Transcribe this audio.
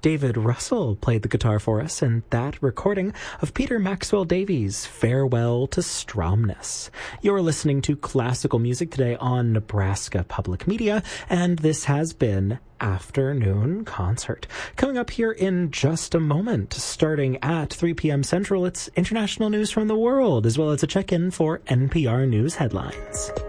David Russell played the guitar for us in that recording of Peter Maxwell Davies' Farewell to Stromness. You're listening to classical music today on Nebraska Public Media, and this has been Afternoon Concert. Coming up here in just a moment, starting at 3 p.m. Central, it's international news from the world, as well as a check-in for NPR News headlines.